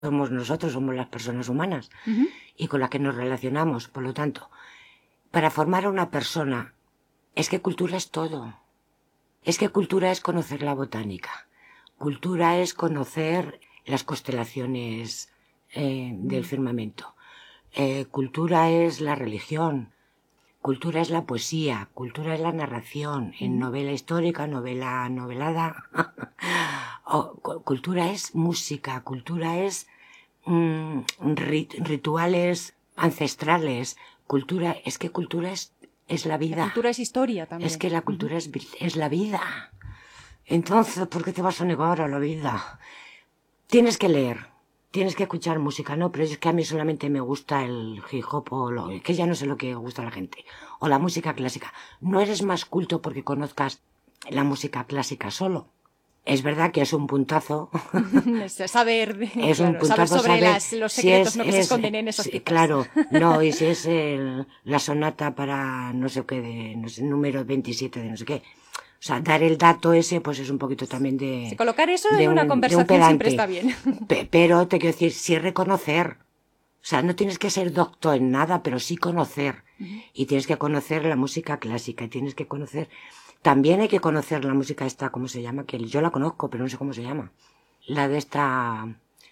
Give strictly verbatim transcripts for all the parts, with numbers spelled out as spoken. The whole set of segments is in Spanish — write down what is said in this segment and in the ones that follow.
somos nosotros, somos las personas humanas uh-huh. y con las que nos relacionamos. Por lo tanto, para formar a una persona, es que cultura es todo. Es que cultura es conocer la botánica. Cultura es conocer las constelaciones eh, del firmamento. Eh, cultura es la religión. Cultura es la poesía. Cultura es la narración. En novela histórica, novela novelada. o, cultura es música. Cultura es mm, rit, rituales ancestrales. Cultura, es que cultura es, es la vida. La cultura es historia también. Es que la cultura uh-huh. es, es la vida. Entonces, ¿por qué te vas a negar a la vida? Tienes que leer, tienes que escuchar música, ¿no? Pero es que a mí solamente me gusta el hip hop o lo que ya no sé lo que gusta a la gente. O la música clásica. No eres más culto porque conozcas la música clásica solo. Es verdad que es un puntazo. saber, es claro, un puntazo saber sobre saber las, los secretos si es, ¿no? que es, se esconden en esos sí, tipos. Claro, no, y si es el, la sonata para no sé qué, de, no sé, número veintisiete de no sé qué. O sea, dar el dato ese, pues es un poquito también de... Sí, colocar eso de en un, una conversación siempre está bien. P- pero te quiero decir, sí reconocer. O sea, no tienes que ser doctor en nada, pero sí conocer. Uh-huh. Y tienes que conocer la música clásica, y tienes que conocer... También hay que conocer la música esta, ¿cómo se llama? Que yo la conozco, pero no sé cómo se llama. La de esta...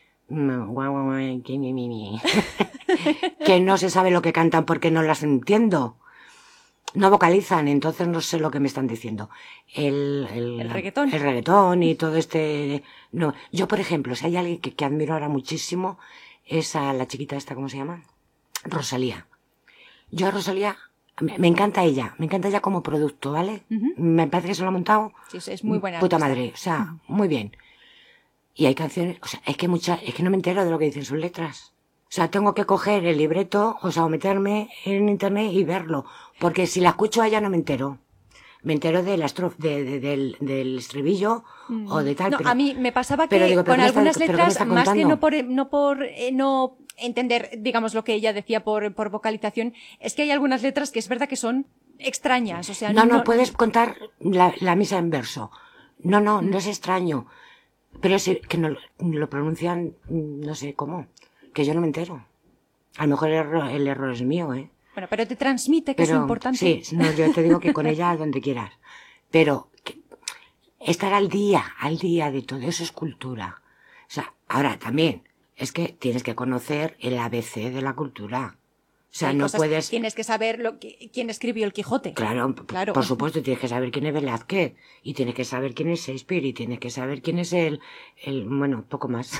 que no se sabe lo que cantan porque no las entiendo. No vocalizan, entonces no sé lo que me están diciendo. El, el, el reggaetón. El reggaetón y todo este... No. Yo, por ejemplo, si hay alguien que, que admiro ahora muchísimo, es a la chiquita esta, ¿cómo se llama? Rosalía. Yo a Rosalía, me, me encanta ella, me encanta ella como producto, ¿vale? Uh-huh. Me parece que se lo ha montado. Sí, es muy buena. Puta artista. madre, o sea, uh-huh. muy bien. Y hay canciones, o sea, es que muchas, es que no me entero de lo que dicen sus letras. O sea, tengo que coger el libreto, o sea, o meterme en internet y verlo. Porque si la escucho a ella no me entero. Me entero de la estrof, de, de, del, del estribillo mm. o de tal. No, pero, a mí me pasaba que pero digo, pero con algunas está, letras, más que no por, no por eh, no entender, digamos, lo que ella decía por, por vocalización, es que hay algunas letras que es verdad que son extrañas. O sea, no, no, no puedes contar la, la misa en verso. No, no, mm. no es extraño. Pero es que no, lo pronuncian, no sé cómo. Que yo no me entero. A lo mejor el error, el error es mío, ¿eh? Bueno, pero te transmite que pero, es importante. Sí, no, yo te digo que con ella donde quieras. Pero que, estar al día, al día de todo eso es cultura. O sea, ahora también, es que tienes que conocer el A B C de la cultura. O sea, Hay no cosas, puedes... Tienes que saber lo que, quién escribió el Quijote. Claro, claro, por supuesto, tienes que saber quién es Velázquez, y tienes que saber quién es Shakespeare, y tienes que saber quién es el... el bueno, poco más.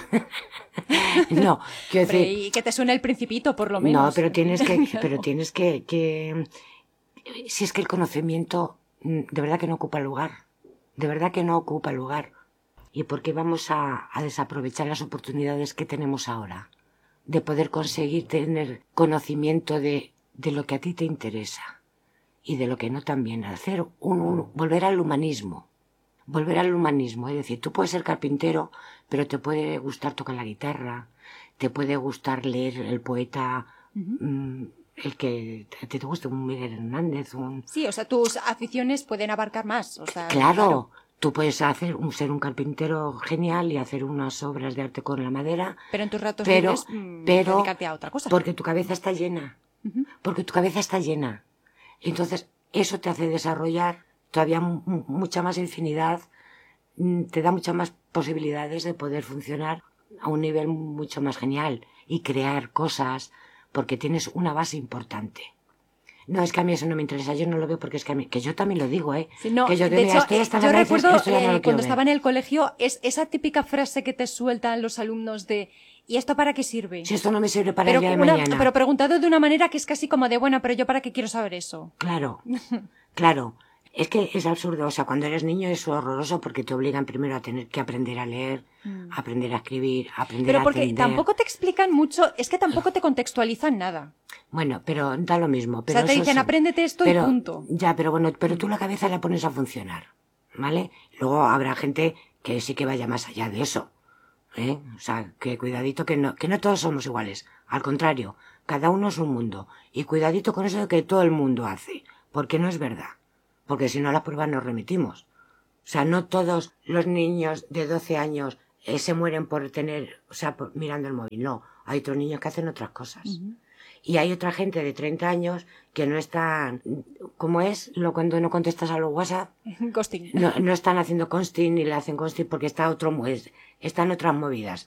no, quiero Hombre, decir... y que te suene el Principito, por lo menos. No, pero tienes que... pero tienes que, que... Si es que el conocimiento de verdad que no ocupa lugar. De verdad que no ocupa lugar. ¿Y por qué vamos a, a desaprovechar las oportunidades que tenemos ahora? De poder conseguir tener conocimiento de, de lo que a ti te interesa y de lo que no también. Hacer un, un, volver al humanismo. Volver al humanismo. Es decir, tú puedes ser carpintero, pero te puede gustar tocar la guitarra, te puede gustar leer el poeta... Uh-huh. mmm, el que te, te guste, un Miguel Hernández, un... Sí, o sea, tus aficiones pueden abarcar más, o sea... Claro, claro. Tú puedes hacer un, ser un carpintero genial y hacer unas obras de arte con la madera... Pero en tus ratos pero, libres, mmm, pero, dedicarte a otra cosa. Porque tu cabeza está llena, uh-huh. porque tu cabeza está llena. Entonces, eso te hace desarrollar todavía m- mucha más infinidad, te da muchas más posibilidades de poder funcionar a un nivel mucho más genial y crear cosas... porque tienes una base importante. No, es que a mí eso no me interesa, yo no lo veo porque es que a mí, que yo también lo digo, ¿eh? Sí, no, que yo de hecho, estoy hasta yo la recuerdo veces, eh, no cuando ver. estaba en el colegio, es esa típica frase que te sueltan los alumnos de ¿y esto para qué sirve? Si esto no me sirve para pero el día de una, mañana. Pero preguntado de una manera que es casi como de, bueno, pero yo para qué quiero saber eso. Claro, claro. Es que es absurdo, o sea, cuando eres niño es horroroso porque te obligan primero a tener que aprender a leer, mm. aprender a escribir, aprender pero a porque atender. Tampoco te explican mucho, es que tampoco te contextualizan nada. Bueno, pero da lo mismo. Pero o sea, te eso dicen, es, apréndete esto pero, y punto. Ya, pero bueno, pero tú la cabeza la pones a funcionar, ¿vale? Luego habrá gente que sí que vaya más allá de eso, ¿eh? O sea, que cuidadito que no, que no todos somos iguales. Al contrario, cada uno es un mundo. Y cuidadito con eso de que todo el mundo hace, porque no es verdad. Porque si no, a la prueba nos remitimos. O sea, no todos los niños de doce años eh, se mueren por tener, o sea, por, mirando el móvil. No, hay otros niños que hacen otras cosas. Uh-huh. Y hay otra gente de treinta años que no están, ¿cómo es? Lo cuando no contestas a los WhatsApp. Ghosting. No, no están haciendo ghosting ni le hacen ghosting porque está otro, están otras movidas.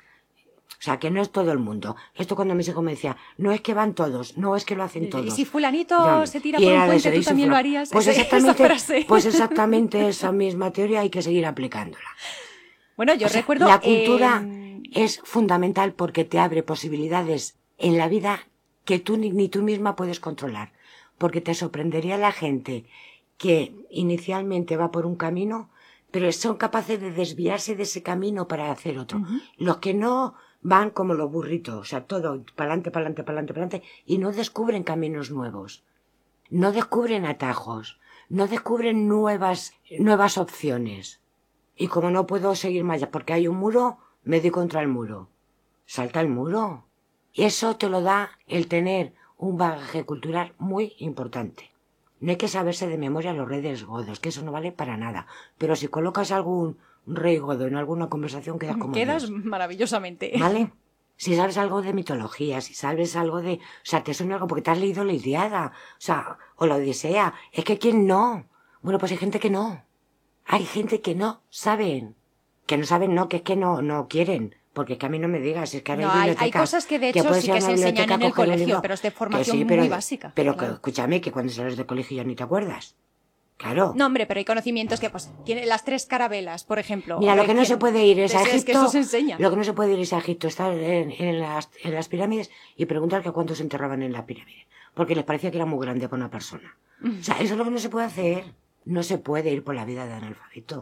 O sea, que no es todo el mundo. Esto cuando mis hijos me decían, no es que van todos, no es que lo hacen todos. Y si fulanito ya, se tira por un puente, eso, tú también lo harías. Pues ese, exactamente, esa frase. Pues exactamente esa misma teoría hay que seguir aplicándola. Bueno, yo o sea, recuerdo... La cultura eh... es fundamental porque te abre posibilidades en la vida que tú ni, ni tú misma puedes controlar. Porque te sorprendería la gente que inicialmente va por un camino, pero son capaces de desviarse de ese camino para hacer otro. Uh-huh. Los que no van como los burritos, o sea, todo para adelante, para adelante, para adelante, para adelante, y no descubren caminos nuevos, no descubren atajos, no descubren nuevas, nuevas opciones. Y como no puedo seguir más allá porque hay un muro, me doy contra el muro. Salta el muro. Y eso te lo da el tener un bagaje cultural muy importante. No hay que saberse de memoria los reyes godos, que eso no vale para nada. Pero si colocas algún rey godo en alguna conversación, quedas como Quedas Dios. maravillosamente. ¿Vale? Si sabes algo de mitología, si sabes algo de... O sea, te suena algo porque te has leído la Ilíada, o sea, o la Odisea. Es que ¿quién no? Bueno, pues hay gente que no. Hay gente que no saben. Que no saben, no, que es que no, no quieren. Porque es que a mí no me digas, es que ahora no, hay hay, bibliotecas... hay cosas que de hecho que sí que se enseñan en el colegio, libro, pero es de formación sí, pero, muy básica. Pero claro. que, escúchame, que cuando sales de colegio ya ni te acuerdas. Claro. No, hombre, pero hay conocimientos que, pues, tiene las tres carabelas, por ejemplo. Mira, lo que no se puede ir es a Egipto. Es que eso se enseña. Lo que no se puede ir es a Egipto, estar en, en, las, en las pirámides y preguntar que cuántos se enterraban en la pirámide. Porque les parecía que era muy grande para una persona. O sea, eso es lo que no se puede hacer. No se puede ir por la vida de analfabeto.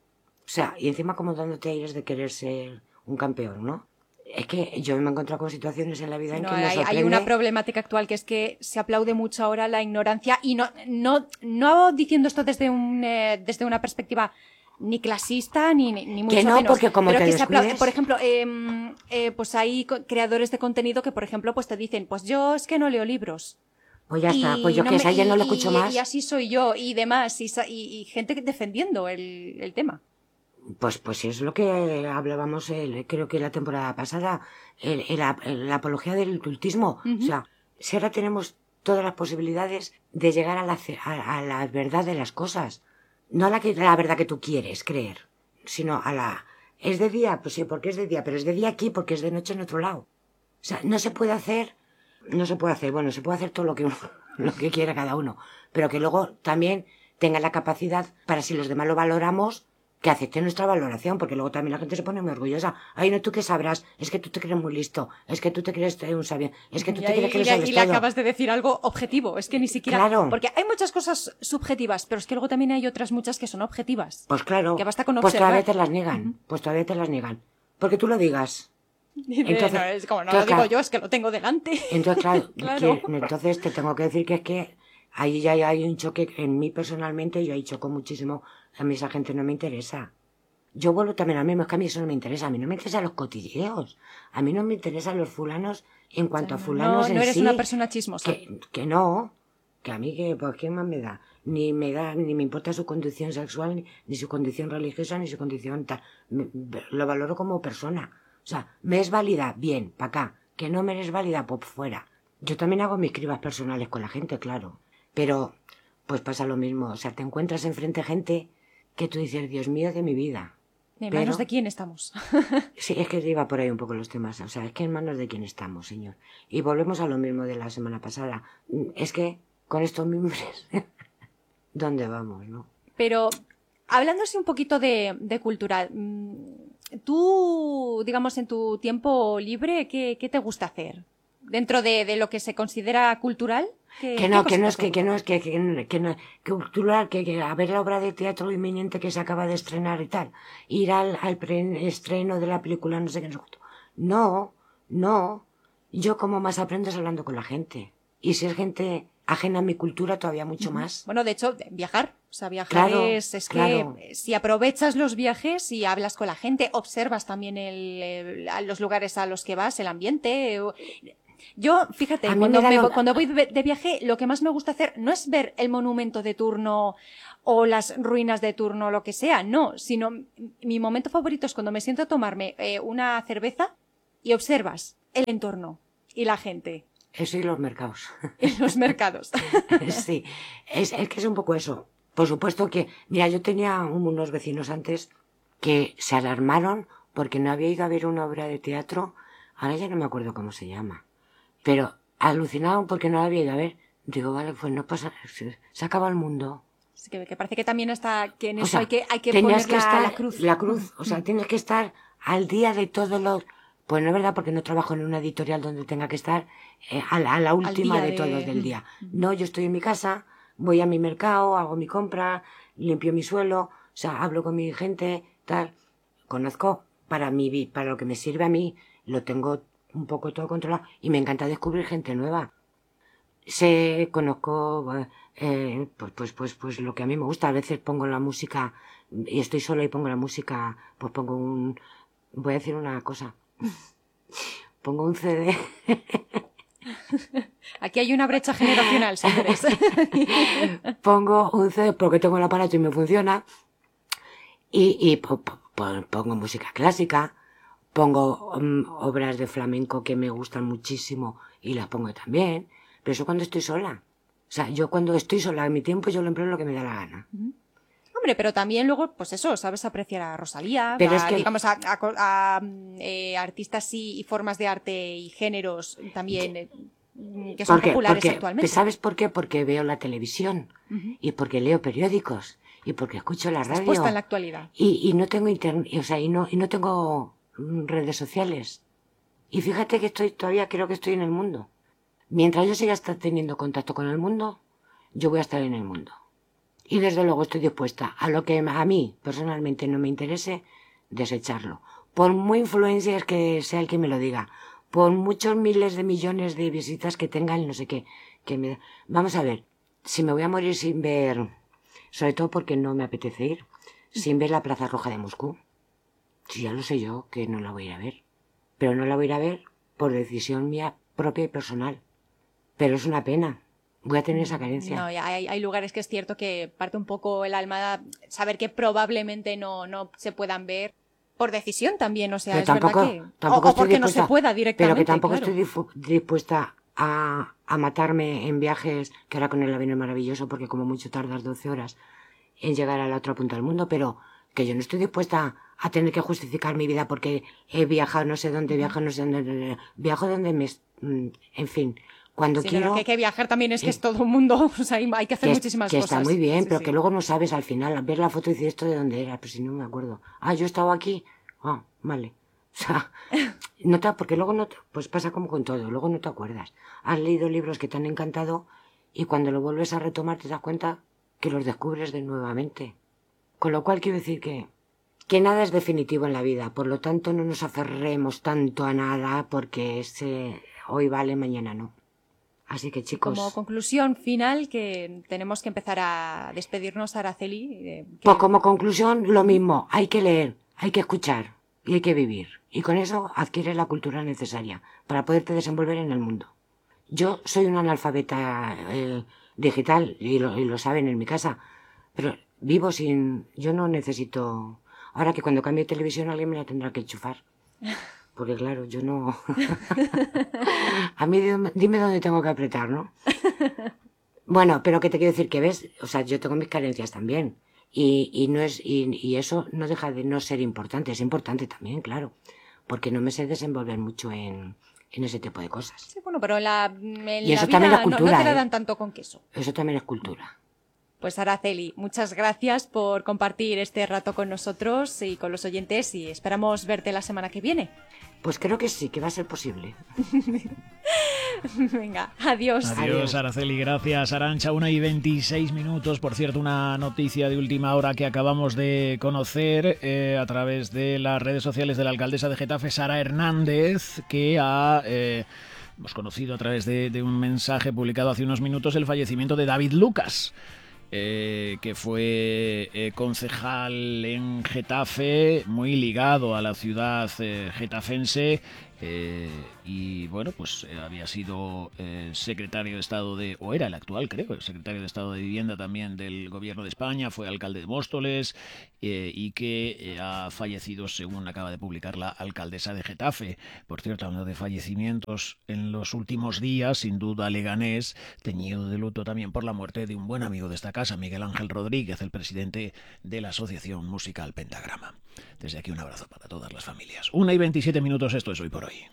O sea, y encima como dándote aires de querer ser un campeón, ¿no? Es que yo me he encontrado con situaciones en la vida en no, que me hay, sorprende... hay una problemática actual que es que se aplaude mucho ahora la ignorancia y no, no, no diciendo esto desde, un, eh, desde una perspectiva ni clasista ni, ni mucho que no, menos. Porque como pero te que se aplaude, descuides... por ejemplo, eh, eh, pues hay creadores de contenido que, por ejemplo, pues te dicen, pues yo es que no leo libros. Pues ya y está, pues yo no que me, esa ya y, no lo escucho y, más. Y así soy yo y demás, y, y, y gente defendiendo el, el tema. Pues, pues es lo que hablábamos, el, creo que la temporada pasada, el, el, el, la apología del cultismo. Uh-huh. O sea, si ahora tenemos todas las posibilidades de llegar a la, a, a la verdad de las cosas. No a la, que, la verdad que tú quieres creer, sino a la... ¿Es de día? Pues sí, porque es de día, pero es de día aquí porque es de noche en otro lado. O sea, no se puede hacer, no se puede hacer, bueno, se puede hacer todo lo que uno, lo que quiera cada uno, pero que luego también tenga la capacidad para, si los demás lo valoramos, que acepte nuestra valoración, porque luego también la gente se pone muy orgullosa. Ay, no, ¿tú qué sabrás? Es que tú te crees muy listo, es que tú te crees un sabio, es que tú y te ahí, crees que lo y, sabes y todo. le acabas de decir algo objetivo, es que ni siquiera... Claro. Porque hay muchas cosas subjetivas, pero es que luego también hay otras muchas que son objetivas. Pues claro, que basta con pues observar. todavía te las niegan, uh-huh. pues todavía te las niegan. Porque tú lo digas. De, entonces, no, es como no lo digo claro, yo, es que lo tengo delante. Entonces, claro, claro. Que, entonces te tengo que decir que es que ahí ya hay un choque, en mí personalmente, yo ahí choco muchísimo, a mí esa gente no me interesa. Yo vuelvo también a mí, es que a mí eso no me interesa, a mí no me interesan los cotilleos, a mí no me interesan los fulanos en cuanto o sea, a fulanos no, en no eres sí, una persona chismosa. Que, que no, que a mí, que pues, ¿quién más me da? Ni me da, ni me importa su condición sexual, ni, ni su condición religiosa, ni su condición tal. Me, lo valoro como persona. O sea, me es válida, bien, para acá. Que no me es válida, pues fuera. Yo también hago mis cribas personales con la gente, claro. Pero, pues pasa lo mismo. O sea, te encuentras enfrente gente que tú dices, Dios mío de mi vida. ¿En Pero, manos de quién estamos? Sí, es que iba por ahí un poco los temas. O sea, es que en manos de quién estamos, señor. Y volvemos a lo mismo de la semana pasada. Es que con estos mimbres, ¿dónde vamos, no? Pero, hablándose un poquito de, de cultura, tú, digamos, en tu tiempo libre, ¿qué, qué te gusta hacer? Dentro de, de lo que se considera cultural. ¿Qué, que no, que no es que, que no es que, que, que no, que cultural, que, que a ver la obra de teatro inminente que se acaba de estrenar y tal, ir al, al preestreno de la película, no sé qué, no sé cuánto. No, no. Yo como más aprendo es hablando con la gente. Y si es gente ajena a mi cultura, todavía mucho uh-huh. más. Bueno, de hecho, viajar. O sea, viajar claro, es, es claro. que si aprovechas los viajes y hablas con la gente, observas también el, el, los lugares a los que vas, el ambiente. Yo, fíjate, A mí cuando, me da me- lo- cuando voy de de viaje, lo que más me gusta hacer no es ver el monumento de turno o las ruinas de turno, lo que sea, no, sino m- mi momento favorito es cuando me siento a tomarme eh, una cerveza y observas el entorno y la gente Eso y los mercados. en los mercados. Sí, es, es que es un poco eso. Por supuesto que, mira, yo tenía unos vecinos antes que se alarmaron porque no había ido a ver una obra de teatro, ahora ya no me acuerdo cómo se llama, pero alucinaron porque no la había ido a ver. Digo, vale, pues no pasa, se, se acaba el mundo. Así que, que parece que también está, que en O eso sea, hay que, hay que tenías poner que la, estar, la cruz. la cruz, o sea, tienes que estar al día de todos los... Pues no es verdad, porque no trabajo en una editorial donde tenga que estar eh, a, la, a la última día de de- todos del día. No, yo estoy en mi casa, voy a mi mercado, hago mi compra, limpio mi suelo, o sea, hablo con mi gente, tal. Conozco para mi vi- para lo que me sirve a mí, lo tengo un poco todo controlado y me encanta descubrir gente nueva. Sé, conozco, eh, pues, pues, pues, pues lo que a mí me gusta. A veces pongo la música y estoy sola y pongo la música, pues pongo un, voy a decir una cosa, pongo un C D, Aquí hay una brecha generacional, señores. pongo un C D porque tengo el aparato y me funciona y, y po- po- po- pongo música clásica, pongo um, obras de flamenco que me gustan muchísimo y las pongo también, pero eso cuando estoy sola. O sea, yo cuando estoy sola en mi tiempo yo lo empleo en lo que me da la gana. Hombre, pero también luego, pues eso, sabes apreciar a Rosalía, Pero a, es que- digamos, a, a co- a, mm, eh, artistas y, y formas de arte y géneros también eh, mm, que son Porque, populares porque, actualmente. ¿sabes por qué? Porque veo la televisión y porque leo periódicos y porque escucho la Estás radio puesta en la actualidad. y, y no tengo internet, o sea, y no, y no tengo mm, redes sociales. Y fíjate que estoy todavía creo que estoy en el mundo. Mientras yo siga estar teniendo contacto con el mundo, yo voy a estar en el mundo. Y desde luego estoy dispuesta a lo que a mí personalmente no me interese, desecharlo. Por muy influencers que sea el que me lo diga, por muchos miles de millones de visitas que tengan, no sé qué, que me... Vamos a ver, si me voy a morir sin ver, sobre todo porque no me apetece ir, sin ver la Plaza Roja de Moscú, si ya lo sé yo que no la voy a ir a ver. Pero no la voy a ir a ver por decisión mía propia y personal. Pero es una pena. Voy a tener esa carencia. No, ya hay, hay lugares que es cierto que parte un poco el alma saber que probablemente no, no se puedan ver por decisión también, o sea, Pero es tampoco, verdad que... tampoco o, o estoy porque no dispuesta, se pueda directamente, pero que tampoco claro. estoy difu- dispuesta a, a matarme en viajes, que ahora con el avión es maravilloso, porque como mucho tardas doce horas en llegar a la otra punta del mundo, pero que yo no estoy dispuesta a tener que justificar mi vida porque he viajado no sé dónde, viajo no sé dónde, viajo donde me... mm, En fin, cuando Sí, quiero... pero que hay que viajar también es que Eh, es todo un mundo, o sea, hay hay que hacer que, es- muchísimas que cosas. está muy bien, Sí, pero sí. que luego no sabes al final, al ver la foto y decir esto de dónde era, pero si no me acuerdo. Ah, yo estaba aquí. Ah, vale. O sea, no te, porque luego no te, pues pasa como con todo, luego no te acuerdas. Has leído libros que te han encantado y cuando lo vuelves a retomar te das cuenta que los descubres de nuevamente. Con lo cual quiero decir que, que nada es definitivo en la vida, por lo tanto no nos aferremos tanto a nada porque ese hoy vale, mañana no. Así que chicos... Como conclusión final, que tenemos que empezar a despedirnos, Araceli. eh, que- Pues como conclusión, lo mismo, hay que leer, hay que escuchar y hay que vivir. Y con eso adquieres la cultura necesaria para poderte desenvolver en el mundo. Yo soy una analfabeta eh, digital y lo, y lo saben en mi casa, pero vivo sin... Yo no necesito... Ahora que cuando cambie televisión alguien me la tendrá que enchufar. Porque claro, yo no... A mí dime, dime dónde tengo que apretar, ¿no? Bueno, pero que te quiero decir que ves, o sea, yo tengo mis carencias también. Y, y no es, y, y eso no deja de no ser importante, es importante también, claro. Porque no me sé desenvolver mucho en, en ese tipo de cosas. Sí, bueno, pero en la, en Y eso la también vida es no- no, cultura, te la ¿eh? dan tanto con queso. Eso también es cultura. Pues Araceli, muchas gracias por compartir este rato con nosotros y con los oyentes y esperamos verte la semana que viene. Pues creo que sí, que va a ser posible. Venga, adiós. Adiós, Adiós. Araceli, gracias, Arantxa. una y veintiséis minutos. Por cierto, una noticia de última hora que acabamos de conocer eh, a través de las redes sociales de la alcaldesa de Getafe, Sara Hernández, que ha... Eh, hemos conocido a través de, de un mensaje publicado hace unos minutos el fallecimiento de David Lucas. Eh, que fue eh, concejal en Getafe, muy ligado a la ciudad eh, getafense, eh, y bueno, bueno, pues eh, había sido eh, secretario de Estado de, o era el actual, creo, secretario de Estado de Vivienda también del Gobierno de España, fue alcalde de Móstoles eh, y que eh, ha fallecido, según acaba de publicar la alcaldesa de Getafe. Por cierto, hablando de fallecimientos en los últimos días, sin duda Leganés, teñido de luto también por la muerte de un buen amigo de esta casa, Miguel Ángel Rodríguez, el presidente de la Asociación Musical Pentagrama. Desde aquí un abrazo para todas las familias. Una y veintisiete minutos, esto es Hoy por Hoy.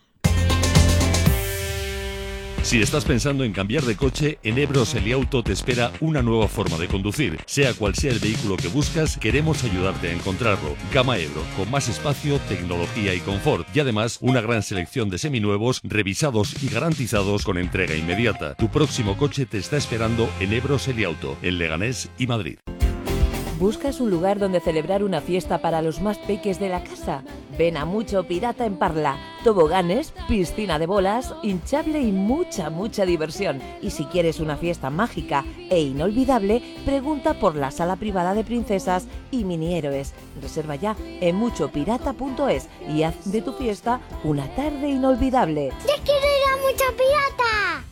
Si estás pensando en cambiar de coche, en Ebro Seliauto te espera una nueva forma de conducir. Sea cual sea el vehículo que buscas, queremos ayudarte a encontrarlo. Gama Ebro, con más espacio, tecnología y confort. Y además, una gran selección de seminuevos, revisados y garantizados con entrega inmediata. Tu próximo coche te está esperando en Ebro Seliauto, en Leganés y Madrid. ¿Buscas un lugar donde celebrar una fiesta para los más peques de la casa? Ven a Mucho Pirata en Parla. Toboganes, piscina de bolas, hinchable y mucha, mucha diversión. Y si quieres una fiesta mágica e inolvidable, pregunta por la sala privada de princesas y mini héroes. Reserva ya en mucho pirata punto es y haz de tu fiesta una tarde inolvidable. ¡Ya quiero ir a Mucho Pirata!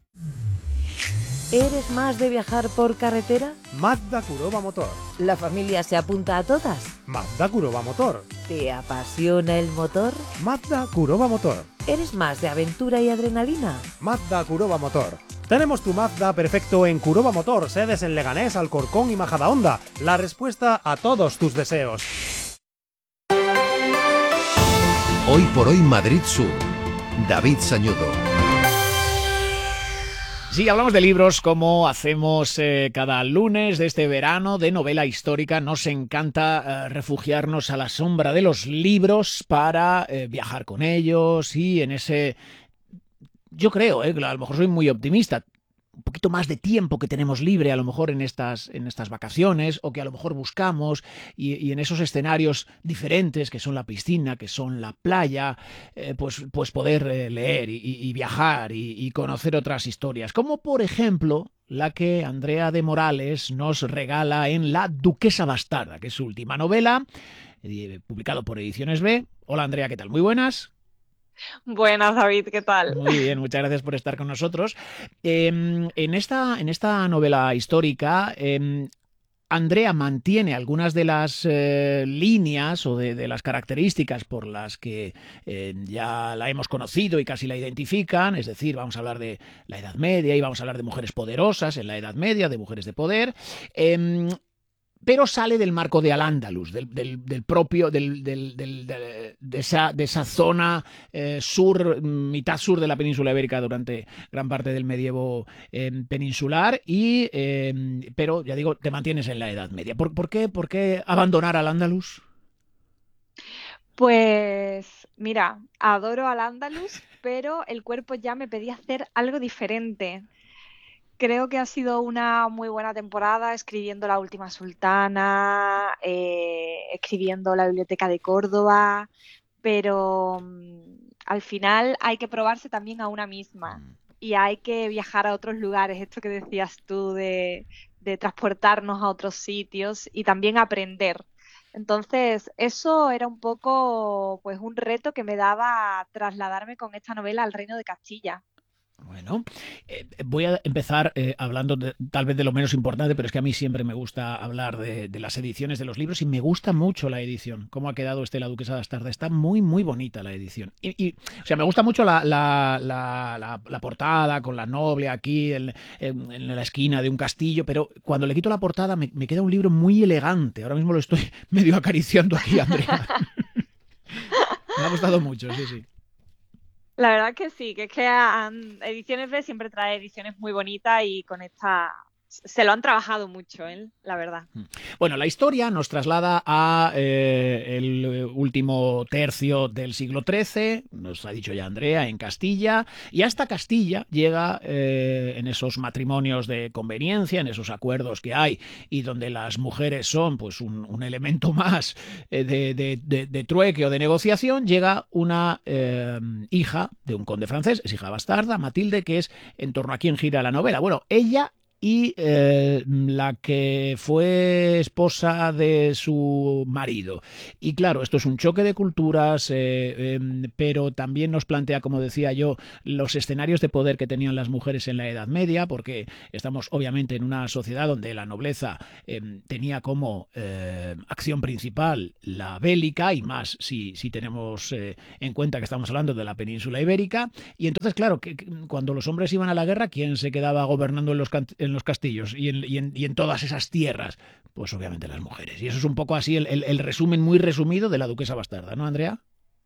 ¿Eres más de viajar por carretera? Mazda Kuroba Motor. ¿La familia se apunta a todas? Mazda Kuroba Motor. ¿Te apasiona el motor? Mazda Kuroba Motor. ¿Eres más de aventura y adrenalina? Mazda Kuroba Motor. Tenemos tu Mazda perfecto en Kuroba Motor, sedes en Leganés, Alcorcón y Majadahonda. La respuesta a todos tus deseos. Hoy por Hoy Madrid Sur. David Sañudo. Sí, hablamos de libros como hacemos eh, cada lunes de este verano de novela histórica. Nos encanta eh, refugiarnos a la sombra de los libros para eh, viajar con ellos y en ese... Yo creo, eh, a lo mejor soy muy optimista, un poquito más de tiempo que tenemos libre a lo mejor en estas, en estas vacaciones o que a lo mejor buscamos y, y en esos escenarios diferentes que son la piscina, que son la playa, eh, pues, pues poder eh, leer y, y viajar y, y conocer otras historias, como por ejemplo la que Andrea de Morales nos regala en La Duquesa Bastarda, que es su última novela, eh, publicado por Ediciones B. Hola Andrea, ¿qué tal? Muy buenas. Buenas, David, ¿qué tal? Muy bien, muchas gracias por estar con nosotros. Eh, en, esta, en esta novela histórica, eh, Andrea mantiene algunas de las eh, líneas o de, de las características por las que eh, ya la hemos conocido y casi la identifican, es decir, vamos a hablar de la Edad Media y vamos a hablar de mujeres poderosas en la Edad Media, de mujeres de poder. Eh, pero sale del marco de Al-Ándalus, del, del, del propio, del, del, del, de, de, esa, de esa zona eh, sur, mitad sur de la península ibérica durante gran parte del medievo eh, peninsular, y, eh, pero ya digo, te mantienes en la Edad Media. ¿Por, por, qué, ¿Por qué abandonar Al-Ándalus? Pues mira, adoro Al-Ándalus, pero el cuerpo ya me pedía hacer algo diferente. Creo que ha sido una muy buena temporada escribiendo La Última Sultana, eh, escribiendo La Biblioteca de Córdoba, pero um, al final hay que probarse también a una misma y hay que viajar a otros lugares, esto que decías tú de, de transportarnos a otros sitios y también aprender. Entonces, eso era un poco pues un reto que me daba trasladarme con esta novela al Reino de Castilla. Bueno, eh, voy a empezar eh, hablando de, tal vez de lo menos importante, pero es que a mí siempre me gusta hablar de, de las ediciones de los libros y me gusta mucho la edición. Cómo ha quedado este La Duquesa Bastarda. Está muy, muy bonita la edición. Y, y o sea, me gusta mucho la, la, la, la, la portada con la noble aquí en, en, en la esquina de un castillo, pero cuando le quito la portada me, me queda un libro muy elegante. Ahora mismo lo estoy medio acariciando aquí, Andrea. Me ha gustado mucho, sí, sí. La verdad que sí, que es que um, Ediciones B siempre trae ediciones muy bonitas y con esta se lo han trabajado mucho, ¿eh? La verdad. Bueno, la historia nos traslada a eh, el último tercio del siglo trece, nos ha dicho ya Andrea, en Castilla, y hasta Castilla llega eh, en esos matrimonios de conveniencia, en esos acuerdos que hay y donde las mujeres son pues un, un elemento más eh, de, de, de, de trueque o de negociación, llega una eh, hija de un conde francés, es hija bastarda, Matilde, que es en torno a quien gira la novela. Bueno, ella y eh, la que fue esposa de su marido. Y claro, esto es un choque de culturas, eh, eh, pero también nos plantea, como decía yo, los escenarios de poder que tenían las mujeres en la Edad Media, porque estamos obviamente en una sociedad donde la nobleza eh, tenía como eh, acción principal la bélica, y más si, si tenemos eh, en cuenta que estamos hablando de la península ibérica. Y entonces, claro, que, que cuando los hombres iban a la guerra, ¿quién se quedaba gobernando en los, en los castillos y en, y, en, y en todas esas tierras? Pues obviamente las mujeres. Y eso es un poco así el, el, el resumen muy resumido de la duquesa bastarda, ¿no, Andrea?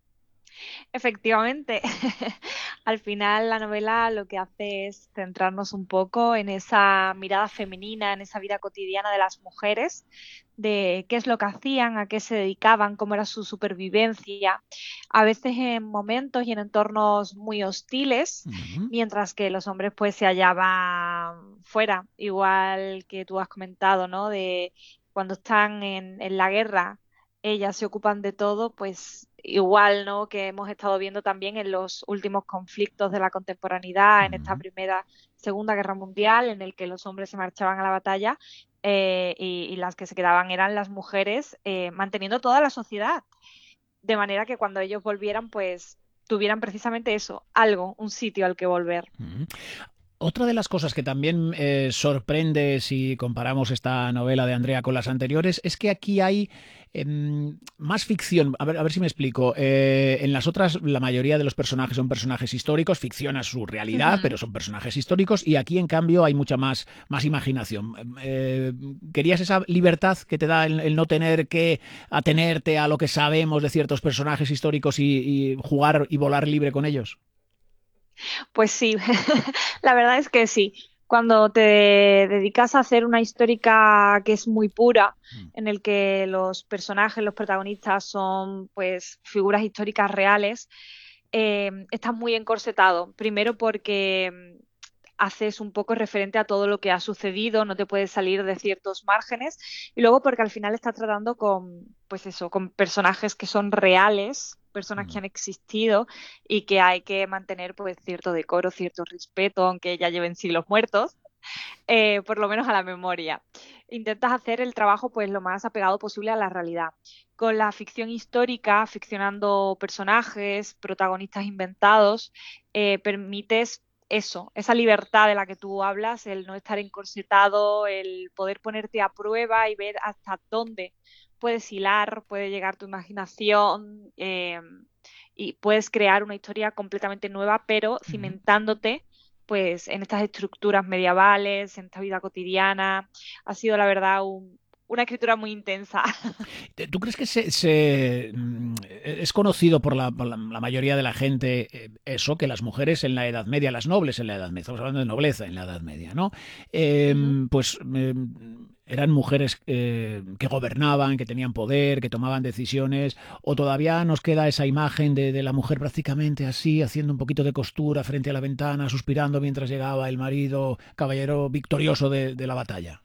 Efectivamente, al final la novela lo que hace es centrarnos un poco en esa mirada femenina, en esa vida cotidiana de las mujeres, de qué es lo que hacían, a qué se dedicaban, cómo era su supervivencia, a veces en momentos y en entornos muy hostiles, Uh-huh. mientras que los hombres pues se hallaban fuera, igual que tú has comentado, ¿no? De cuando están en, en la guerra, ellas se ocupan de todo, pues igual, ¿no? Que hemos estado viendo también en los últimos conflictos de la contemporaneidad, en esta Uh-huh. primera, segunda guerra mundial, en el que los hombres se marchaban a la batalla eh, y, y las que se quedaban eran las mujeres, eh, manteniendo toda la sociedad, de manera que cuando ellos volvieran, pues tuvieran precisamente eso, algo, un sitio al que volver. Uh-huh. Otra de las cosas que también eh, sorprende si comparamos esta novela de Andrea con las anteriores es que aquí hay eh, más ficción. A ver, a ver si me explico. Eh, en las otras la mayoría de los personajes son personajes históricos, ficciona su realidad, Uh-huh. pero son personajes históricos, y aquí en cambio hay mucha más, más imaginación. Eh, ¿Querías esa libertad que te da el, el no tener que atenerte a lo que sabemos de ciertos personajes históricos y, y jugar y volar libre con ellos? Pues sí, la verdad es que sí. Cuando te dedicas a hacer una histórica que es muy pura, en el que los personajes, los protagonistas son pues figuras históricas reales, eh, estás muy encorsetado. Primero porque mm, haces un poco referente a todo lo que ha sucedido, no te puedes salir de ciertos márgenes, y luego porque al final estás tratando con, pues eso, con personajes que son reales, personas que han existido y que hay que mantener pues cierto decoro, cierto respeto, aunque ya lleven siglos muertos, eh, por lo menos a la memoria. Intentas hacer el trabajo pues lo más apegado posible a la realidad. Con la ficción histórica, ficcionando personajes, protagonistas inventados, eh, permites eso, esa libertad de la que tú hablas, el no estar encorsetado, el poder ponerte a prueba y ver hasta dónde puedes hilar, puede llegar tu imaginación eh, y puedes crear una historia completamente nueva, pero cimentándote pues en estas estructuras medievales, en esta vida cotidiana. Ha sido la verdad un, una escritura muy intensa. ¿Tú crees que se, se es conocido por, la, por la, la mayoría de la gente eh, eso, que las mujeres en la Edad Media, las nobles en la Edad Media, estamos hablando de nobleza en la Edad Media, ¿no? Eh, uh-huh. Pues eh, eran mujeres eh, que gobernaban, que tenían poder, que tomaban decisiones, o todavía nos queda esa imagen de, de la mujer prácticamente así, haciendo un poquito de costura frente a la ventana, suspirando mientras llegaba el marido caballero victorioso de, de la batalla?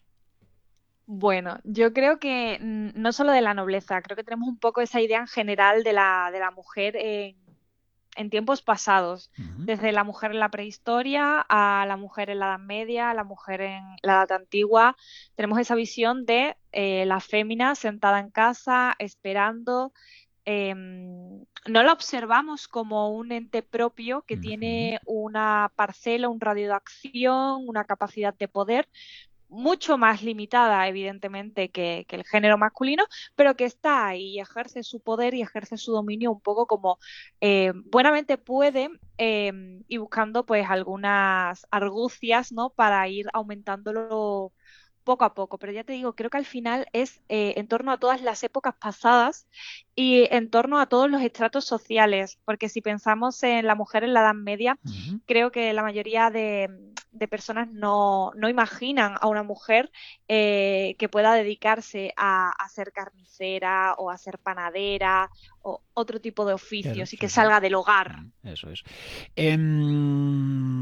Bueno, yo creo que no solo de la nobleza, creo que tenemos un poco esa idea en general de la, de la mujer en, en tiempos pasados, uh-huh. Desde la mujer en la prehistoria a la mujer en la Edad Media, a la mujer en la Edad Antigua. Tenemos esa visión de eh, la fémina sentada en casa, esperando. Eh, no la observamos como un ente propio que uh-huh. tiene una parcela, un radio de acción, una capacidad de poder mucho más limitada, evidentemente, que, que el género masculino, pero que está ahí y ejerce su poder y ejerce su dominio un poco como eh, buenamente puede eh, y buscando pues algunas argucias, ¿no? Para ir aumentándolo poco a poco, pero ya te digo, creo que al final es eh, en torno a todas las épocas pasadas y en torno a todos los estratos sociales, porque si pensamos en la mujer en la Edad Media, uh-huh. creo que la mayoría de, de personas no, no imaginan a una mujer eh, que pueda dedicarse a, a ser carnicera o a ser panadera o otro tipo de oficios, claro, y que sí, salga del hogar. Eso es. Eh,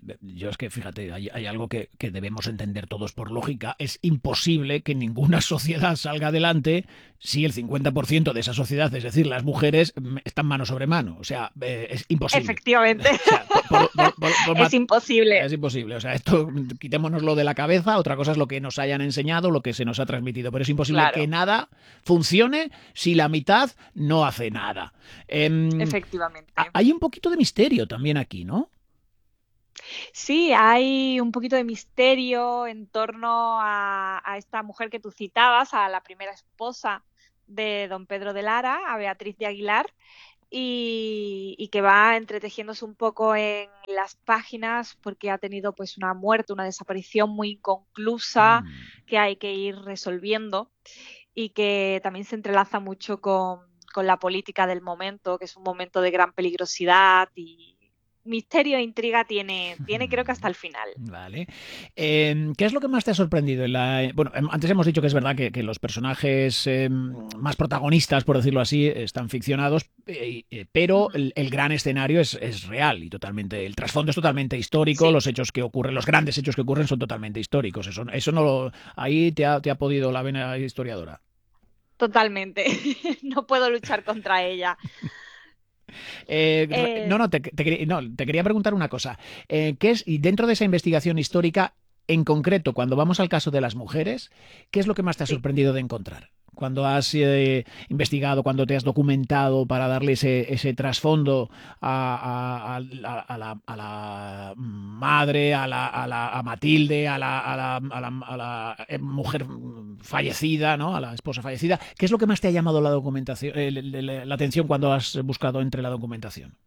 yo es que, fíjate, hay, hay algo que, que debemos entender todos por lógica. Es imposible que ninguna sociedad salga adelante si el cincuenta por ciento de esa sociedad, es decir, las mujeres, están mano sobre mano. O sea, eh, es imposible. Efectivamente. O sea, por, por, por, por, por, es imposible. Es imposible. O sea, esto quitémonoslo de la cabeza. Otra cosa es lo que nos hayan enseñado, lo que se nos ha transmitido. Pero es imposible claro. que nada funcione si la mitad no hace nada. Eh, Efectivamente. Hay un poquito de misterio también aquí, ¿no? Sí, hay un poquito de misterio en torno a, a esta mujer que tú citabas, a la primera esposa de don Pedro de Lara, a Beatriz de Aguilar, y, y que va entretejiéndose un poco en las páginas porque ha tenido pues una muerte, una desaparición muy inconclusa mm. que hay que ir resolviendo y que también se entrelaza mucho con, con la política del momento, que es un momento de gran peligrosidad y misterio e intriga tiene, tiene creo que hasta el final. Vale. Eh, ¿Qué es lo que más te ha sorprendido? En la, bueno, antes hemos dicho que es verdad que, que los personajes eh, más protagonistas, por decirlo así, están ficcionados, eh, eh, pero el, el gran escenario es, es real y totalmente, el trasfondo es totalmente histórico, sí. Los hechos que ocurren, los grandes hechos que ocurren son totalmente históricos. Eso, eso no lo, ahí te ha, te ha podido la vena historiadora. Totalmente. No puedo luchar contra ella. Eh, eh, no, no te, te, no, te quería preguntar una cosa. Eh, ¿qué es, y dentro de esa investigación histórica, en concreto, cuando vamos al caso de las mujeres, qué es lo que más te ha sorprendido de encontrar? Cuando has eh, investigado, cuando te has documentado para darle ese, ese trasfondo a, a, a, a, la, a la madre, a, la, a, la, a Matilde, a la, a, la, a, la, a la mujer fallecida, ¿no? A la esposa fallecida, ¿qué es lo que más te ha llamado la documentación, eh, la, la atención cuando has buscado entre la documentación?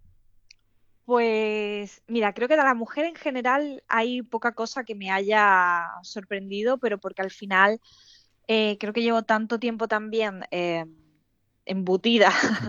Pues mira, creo que de la mujer en general hay poca cosa que me haya sorprendido, pero porque al final eh, creo que llevo tanto tiempo también eh, embutida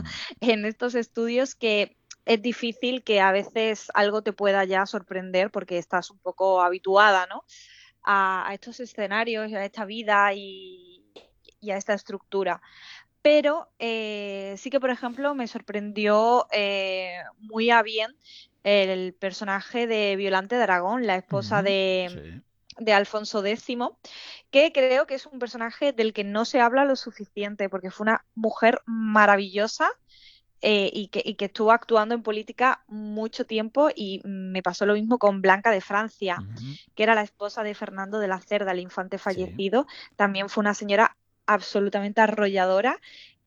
en estos estudios que es difícil que a veces algo te pueda ya sorprender porque estás un poco habituada, ¿no? a, a estos escenarios, a esta vida y, y a esta estructura. Pero eh, sí que, por ejemplo, me sorprendió eh, muy a bien el personaje de Violante de Aragón, la esposa uh-huh, de, sí. de Alfonso décimo, que creo que es un personaje del que no se habla lo suficiente, porque fue una mujer maravillosa eh, y, que, y que estuvo actuando en política mucho tiempo, y me pasó lo mismo con Blanca de Francia, uh-huh. que era la esposa de Fernando de la Cerda, el infante fallecido. Sí. También fue una señora absolutamente arrolladora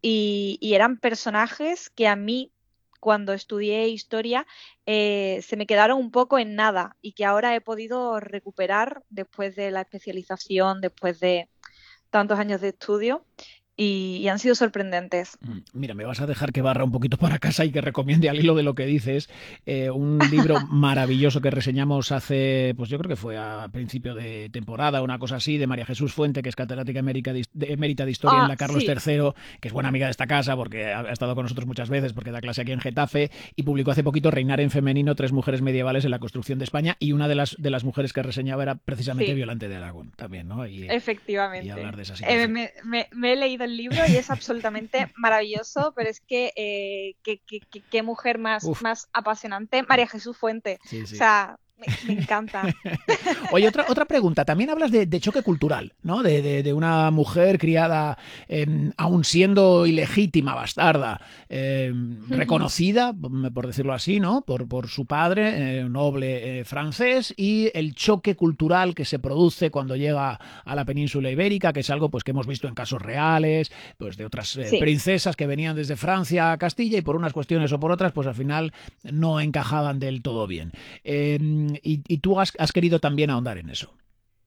y, y eran personajes que a mí cuando estudié historia eh, se me quedaron un poco en nada y que ahora he podido recuperar después de la especialización, después de tantos años de estudio. Y, y han sido sorprendentes. Mira, me vas a dejar que barra un poquito para casa y que recomiende al hilo de lo que dices eh, un libro maravilloso que reseñamos hace, pues yo creo que fue a principio de temporada, una cosa así, de María Jesús Fuente, que es catedrática emérita de, emérita de Historia ah, en la Carlos sí. tercero, que es buena amiga de esta casa porque ha, ha estado con nosotros muchas veces, porque da clase aquí en Getafe, y publicó hace poquito Reinar en femenino, tres mujeres medievales en la construcción de España, y una de las, de las mujeres que reseñaba era precisamente sí. Violante de Aragón, también, ¿no? Y, Efectivamente. Y hablar de esa situación. Eh, me, me, me he leído el libro y es absolutamente maravilloso, pero es que eh, qué, qué, qué, qué mujer más, más apasionante, María Jesús Fuente. Sí, sí. O sea, me, me encanta. Oye, otra, otra pregunta. También hablas de, de choque cultural, ¿no? De, de, de una mujer criada, eh, aún siendo ilegítima, bastarda, eh, reconocida, por decirlo así, ¿no? Por, por su padre, eh, noble eh, francés, y el choque cultural que se produce cuando llega a la península ibérica, que es algo pues que hemos visto en casos reales, pues de otras eh, sí. princesas que venían desde Francia a Castilla y por unas cuestiones o por otras, pues al final no encajaban del todo bien. Eh, Y, y tú has, has querido también ahondar en eso.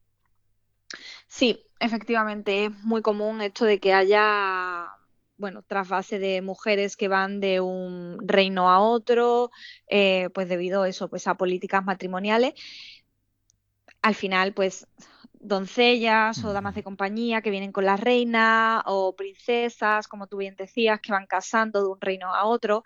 Sí, efectivamente, es muy común esto de que haya, bueno, trasvase de mujeres que van de un reino a otro, eh, pues debido a eso, pues a políticas matrimoniales. Al final, pues doncellas o damas de compañía que vienen con la reina, o princesas, como tú bien decías, que van casando de un reino a otro.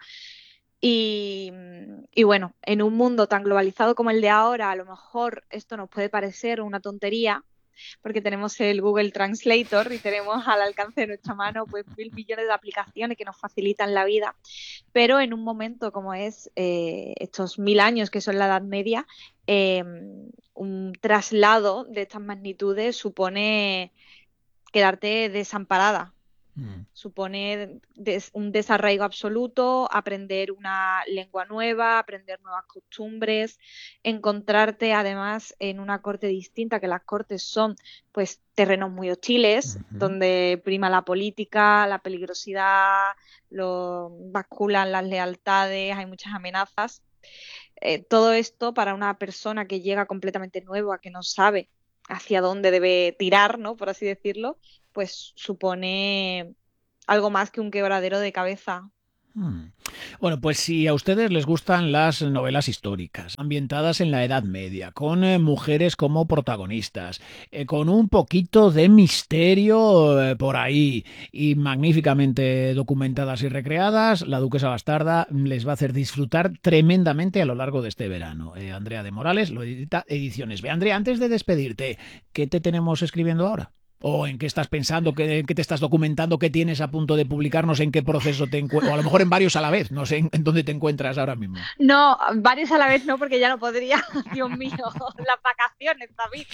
Y, y bueno, en un mundo tan globalizado como el de ahora, a lo mejor esto nos puede parecer una tontería, porque tenemos el Google Translator y tenemos al alcance de nuestra mano pues mil millones de aplicaciones que nos facilitan la vida, pero en un momento como es eh, estos mil años que son la Edad Media, eh, un traslado de estas magnitudes supone quedarte desamparada. Mm. Supone des, un desarraigo absoluto, aprender una lengua nueva, aprender nuevas costumbres, encontrarte además en una corte distinta, que las cortes son pues terrenos muy hostiles, uh-huh. donde prima la política, la peligrosidad, lo basculan las lealtades, hay muchas amenazas. Eh, todo esto para una persona que llega completamente nueva, que no sabe hacia dónde debe tirar, ¿no? Por así decirlo, pues supone algo más que un quebradero de cabeza. Hmm. Bueno, pues si a ustedes les gustan las novelas históricas, ambientadas en la Edad Media, con eh, mujeres como protagonistas, eh, con un poquito de misterio eh, por ahí y magníficamente documentadas y recreadas, La Duquesa Bastarda les va a hacer disfrutar tremendamente a lo largo de este verano. Eh, Andrea de Morales lo edita Ediciones B. Andrea, antes de despedirte, ¿qué te tenemos escribiendo ahora? ¿O en qué estás pensando, qué, qué te estás documentando, qué tienes a punto de publicarnos, en qué proceso te encuentras? O a lo mejor en varios a la vez, no sé en, en dónde te encuentras ahora mismo. No, varios a la vez no, porque ya no podría, Dios mío, las vacaciones, David.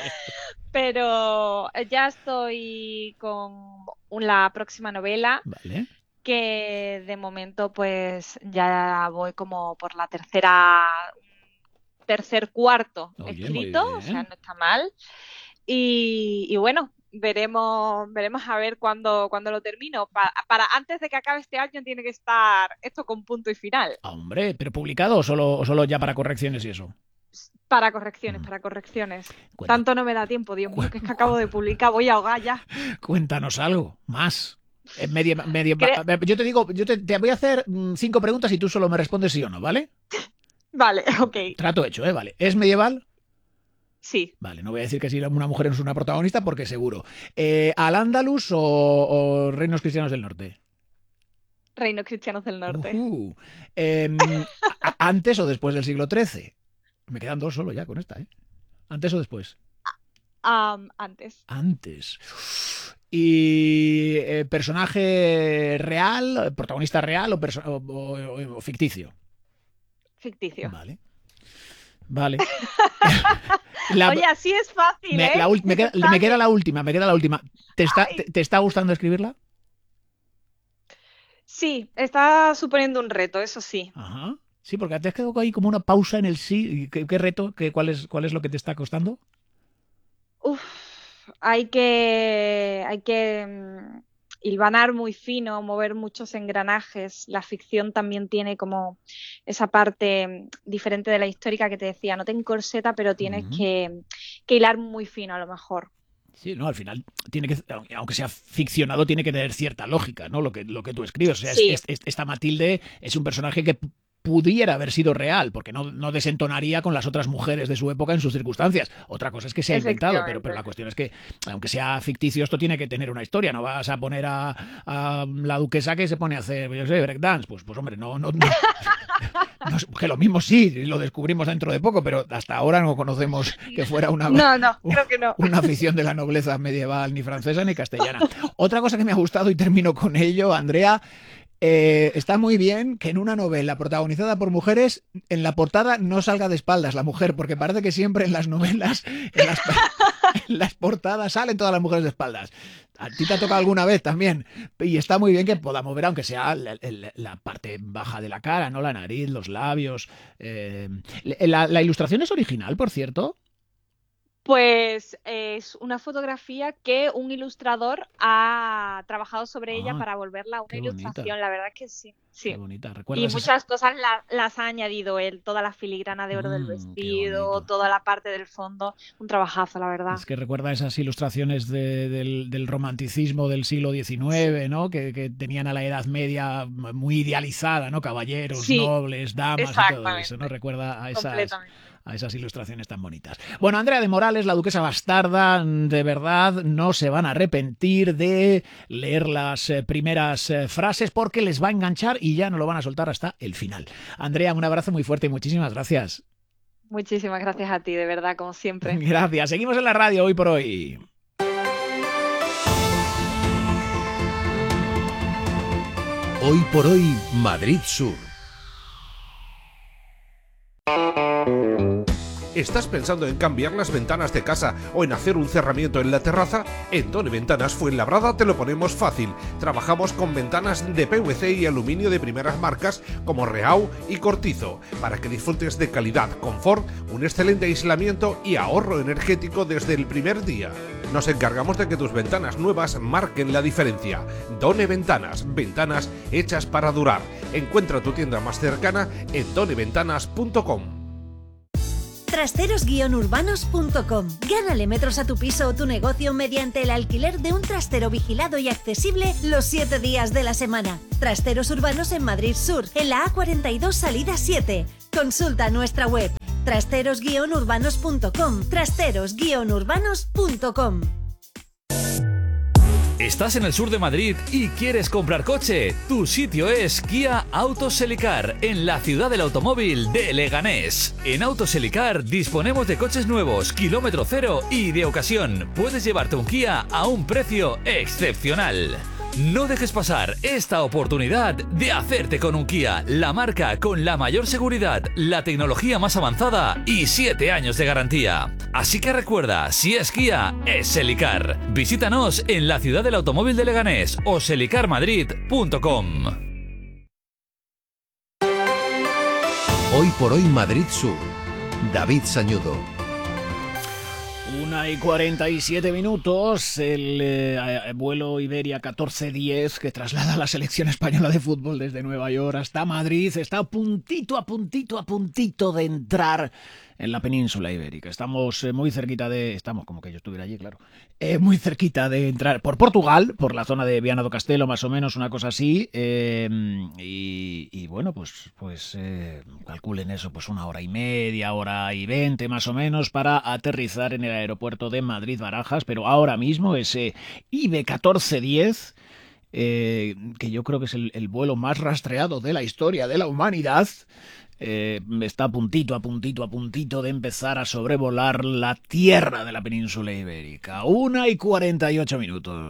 Pero ya estoy con la próxima novela. Vale. Que de momento pues ya voy como por la tercera, tercer cuarto Oye, escrito, o sea, no está mal. Y, y bueno, veremos veremos a ver cuándo, cuándo lo termino. Para, para antes de que acabe este año tiene que estar esto con punto y final. Ah, hombre, ¿pero publicado o solo, o solo ya para correcciones y eso? Para correcciones, mm. para correcciones. Cuenta. Tanto no me da tiempo, Dios mío, que es que acabo de publicar, voy a ahogar ya. Cuéntanos algo, más. Eh, medio, medio, yo te digo, yo te, te voy a hacer cinco preguntas y tú solo me respondes sí o no, ¿vale? Vale, ok. Trato hecho, ¿eh? Vale. ¿Es medieval? Sí. Vale, no voy a decir que si una mujer es una protagonista porque seguro. Eh, ¿Al-Ándalus o, o Reinos Cristianos del Norte? Reinos Cristianos del Norte. Uh, eh, ¿Antes o después del siglo trece? Me quedan dos solo ya con esta, ¿eh? ¿Antes o después? Um, antes. Antes. ¿Y eh, personaje real, protagonista real o, perso- o, o, o ficticio? Ficticio. Vale. Vale. La, Oye, así es fácil, me, ¿eh? La, me, queda, me queda la última, me queda la última. ¿Te está, te, te está gustando escribirla? Sí, está suponiendo un reto, eso sí. Ajá. Sí, porque te has quedado ahí como una pausa en el sí. ¿Qué, qué reto? ¿Qué, cuál, es, ¿Cuál es lo que te está costando? Uf, hay que... Hay que... hilvanar muy fino, mover muchos engranajes. La ficción también tiene como esa parte diferente de la histórica que te decía, no te encorseta, pero tienes uh-huh. que, que hilar muy fino a lo mejor. Sí, no, al final tiene que, aunque sea ficcionado, tiene que tener cierta lógica, ¿no? Lo que, lo que tú escribes. O sea, sí. es, es, esta Matilde es un personaje que pudiera haber sido real, porque no, no desentonaría con las otras mujeres de su época en sus circunstancias. Otra cosa es que se ha inventado, pero, pero la cuestión es que, aunque sea ficticio, esto tiene que tener una historia. No vas a poner a, a la duquesa que se pone a hacer, yo sé, breakdance. Pues, pues hombre, no... no, no, no que lo mismo sí, lo descubrimos dentro de poco, pero hasta ahora no conocemos que fuera una, no, no, creo que no. una afición de la nobleza medieval, ni francesa ni castellana. Otra cosa que me ha gustado, y termino con ello, Andrea... Eh, está muy bien que en una novela protagonizada por mujeres, en la portada no salga de espaldas la mujer, porque parece que siempre en las novelas, en las, en las portadas salen todas las mujeres de espaldas. A ti te ha tocado alguna vez también. Y está muy bien que podamos ver, aunque sea la, la, la parte baja de la cara, ¿no? La nariz, los labios. Eh, la, la ilustración es original, por cierto. Pues es una fotografía que un ilustrador ha trabajado sobre ah, ella para volverla una ilustración. Bonita. La verdad es que sí. sí. Qué bonita. Y muchas esa... cosas la, las ha añadido él. Toda la filigrana de oro mm, del vestido, toda la parte del fondo. Un trabajazo, la verdad. Es que recuerda esas ilustraciones de, del, del romanticismo del siglo diecinueve, ¿no? Que, que tenían a la Edad Media muy idealizada, ¿no? Caballeros, sí, nobles, damas y todo eso, ¿no? Recuerda a esas... a esas ilustraciones tan bonitas. Bueno, Andrea de Morales, La Duquesa Bastarda, de verdad no se van a arrepentir de leer las eh, primeras eh, frases porque les va a enganchar y ya no lo van a soltar hasta el final. Andrea, un abrazo muy fuerte y muchísimas gracias. Muchísimas gracias a ti, de verdad, como siempre. Gracias. Seguimos en la radio hoy por hoy. Hoy por hoy, Madrid Sur. ¿Estás pensando en cambiar las ventanas de casa o en hacer un cerramiento en la terraza? En Done Ventanas Fuenlabrada te lo ponemos fácil. Trabajamos con ventanas de P V C y aluminio de primeras marcas como Reau y Cortizo, para que disfrutes de calidad, confort, un excelente aislamiento y ahorro energético desde el primer día. Nos encargamos de que tus ventanas nuevas marquen la diferencia. Done Ventanas, ventanas hechas para durar. Encuentra tu tienda más cercana en done ventanas punto com. trasteros guion urbanos punto com. Gánale metros a tu piso o tu negocio mediante el alquiler de un trastero vigilado y accesible los siete días de la semana. Trasteros urbanos en Madrid Sur, en la A cuarenta y dos salida siete. Consulta nuestra web trasteros guion urbanos punto com. trasteros guion urbanos punto com. ¿Estás en el sur de Madrid y quieres comprar coche? Tu sitio es Kia Autoselicar, en la ciudad del automóvil de Leganés. En Autoselicar disponemos de coches nuevos, kilómetro cero y de ocasión. Puedes llevarte un Kia a un precio excepcional. No dejes pasar esta oportunidad de hacerte con un Kia, la marca con la mayor seguridad, la tecnología más avanzada y siete años de garantía. Así que recuerda, si es Kia, es Selicar. Visítanos en la ciudad del automóvil de Leganés o selicar madrid punto com. Hoy por hoy, Madrid Sur. David Sañudo. Una y cuarenta y siete minutos, el eh, vuelo Iberia catorce diez que traslada a la selección española de fútbol desde Nueva York hasta Madrid está a puntito, a puntito, a puntito de entrar en la península ibérica. Estamos eh, muy cerquita de... Estamos como que yo estuviera allí, claro. Eh, muy cerquita de entrar por Portugal, por la zona de Viana do Castelo, más o menos, una cosa así. Eh, y, y bueno, pues, pues eh, calculen eso, pues una hora y media, hora y veinte más o menos, para aterrizar en el aeropuerto de Madrid-Barajas. Pero ahora mismo ese I B E catorce diez... Eh, que yo creo que es el, el vuelo más rastreado de la historia de la humanidad, eh, está a puntito, a puntito, a puntito de empezar a sobrevolar la tierra de la península ibérica. Una y cuarenta y ocho minutos.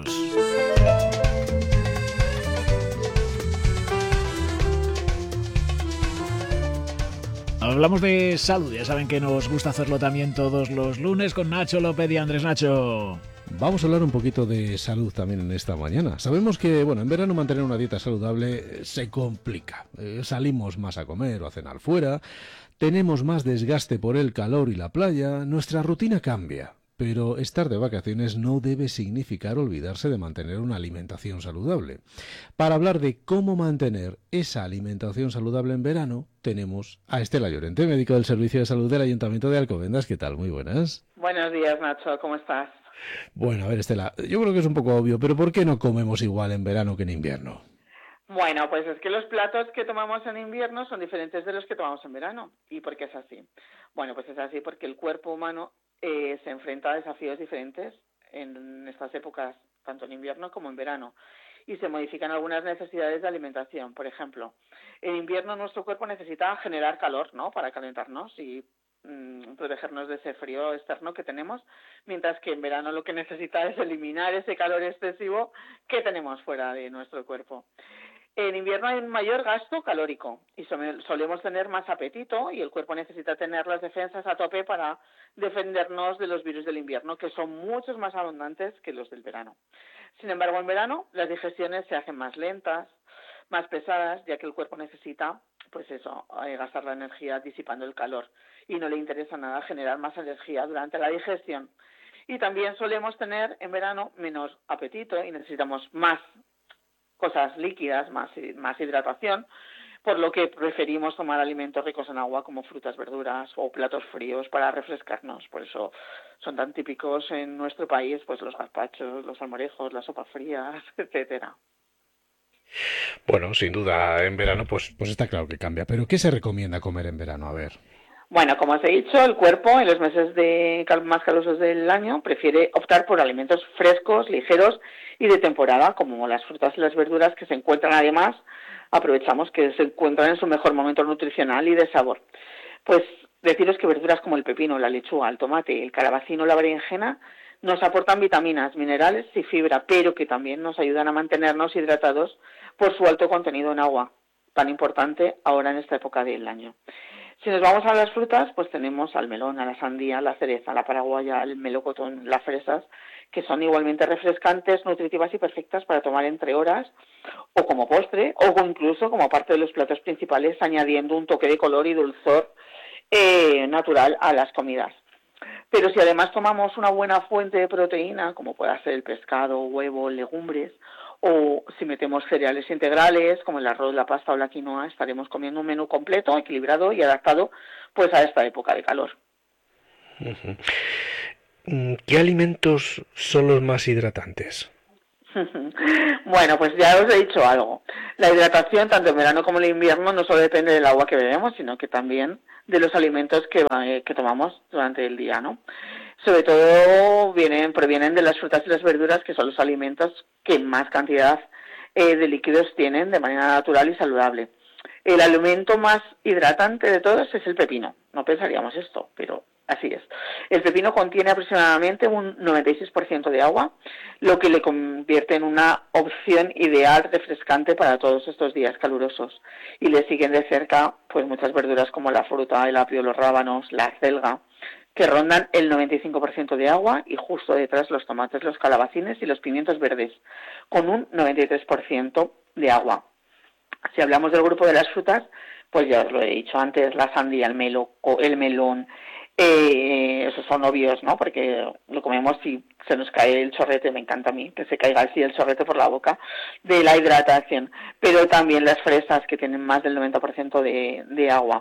Hablamos de salud, ya saben que nos gusta hacerlo también todos los lunes con Nacho López y Andrés. Nacho. Vamos a hablar un poquito de salud también en esta mañana. Sabemos que, bueno, en verano mantener una dieta saludable se complica. Eh, salimos más a comer o a cenar fuera, tenemos más desgaste por el calor y la playa, nuestra rutina cambia. Pero estar de vacaciones no debe significar olvidarse de mantener una alimentación saludable. Para hablar de cómo mantener esa alimentación saludable en verano, tenemos a Estela Llorente, médico del Servicio de Salud del Ayuntamiento de Alcobendas. ¿Qué tal? Muy buenas. Buenos días, Nacho. ¿Cómo estás? Bueno, a ver, Estela, yo creo que es un poco obvio, pero ¿por qué no comemos igual en verano que en invierno? Bueno, pues es que los platos que tomamos en invierno son diferentes de los que tomamos en verano. ¿Y por qué es así? Bueno, pues es así porque el cuerpo humano eh, se enfrenta a desafíos diferentes en estas épocas, tanto en invierno como en verano. Y se modifican algunas necesidades de alimentación. Por ejemplo, en invierno nuestro cuerpo necesita generar calor, ¿no?, para calentarnos y mmm, protegernos de ese frío externo que tenemos, mientras que en verano lo que necesita es eliminar ese calor excesivo que tenemos fuera de nuestro cuerpo. En invierno hay un mayor gasto calórico y solemos tener más apetito y el cuerpo necesita tener las defensas a tope para defendernos de los virus del invierno, que son muchos más abundantes que los del verano. Sin embargo, en verano las digestiones se hacen más lentas, más pesadas, ya que el cuerpo necesita, pues eso, gastar la energía disipando el calor y no le interesa nada generar más energía durante la digestión. Y también solemos tener en verano menos apetito y necesitamos más cosas líquidas, más, más hidratación, por lo que preferimos tomar alimentos ricos en agua como frutas, verduras o platos fríos para refrescarnos. Por eso son tan típicos en nuestro país pues los gazpachos, los salmorejos, las sopas frías, etcétera. Bueno, sin duda, en verano pues, pues está claro que cambia. ¿Pero qué se recomienda comer en verano? A ver. Bueno, como os he dicho, el cuerpo en los meses de cal- más calurosos del año prefiere optar por alimentos frescos, ligeros y de temporada, como las frutas y las verduras que se encuentran además, aprovechamos que se encuentran en su mejor momento nutricional y de sabor. Pues deciros que verduras como el pepino, la lechuga, el tomate, el calabacín o la berenjena nos aportan vitaminas, minerales y fibra, pero que también nos ayudan a mantenernos hidratados por su alto contenido en agua, tan importante ahora en esta época del año. Si nos vamos a las frutas, pues tenemos al melón, a la sandía, la cereza, la paraguaya, el melocotón, las fresas, que son igualmente refrescantes, nutritivas y perfectas para tomar entre horas o como postre o incluso como parte de los platos principales, añadiendo un toque de color y dulzor eh, natural a las comidas. Pero si además tomamos una buena fuente de proteína, como pueda ser el pescado, huevo, legumbres, o si metemos cereales integrales como el arroz, la pasta o la quinoa, estaremos comiendo un menú completo, equilibrado y adaptado pues a esta época de calor. ¿Qué alimentos son los más hidratantes? Bueno, pues ya os he dicho algo. La hidratación, tanto en verano como en invierno, no solo depende del agua que bebemos, sino que también de los alimentos que, eh, que tomamos durante el día, ¿no? Sobre todo vienen, provienen de las frutas y las verduras, que son los alimentos que más cantidad eh, de líquidos tienen de manera natural y saludable. El alimento más hidratante de todos es el pepino. No pensaríamos esto, pero así es. El pepino contiene aproximadamente un noventa y seis por ciento de agua, lo que le convierte en una opción ideal refrescante para todos estos días calurosos. Y le siguen de cerca pues muchas verduras como la fruta, el apio, los rábanos, la acelga, que rondan el noventa y cinco por ciento de agua, y justo detrás los tomates, los calabacines y los pimientos verdes, con un noventa y tres por ciento de agua. Si hablamos del grupo de las frutas, pues ya os lo he dicho antes, la sandía, el, melo, el melón, eh, esos son obvios, ¿no? Porque lo comemos si se nos cae el chorrete, me encanta a mí que se caiga así el chorrete por la boca, de la hidratación. Pero también las fresas, que tienen más del noventa por ciento de, de agua.